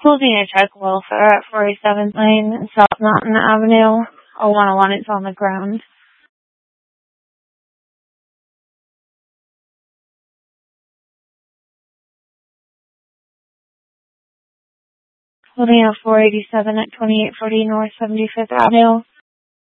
Holding a check welfare at 47th Lane and South Mountain Avenue. 0101, it's on the ground. Holding a 487 at 2840 North 75th Avenue.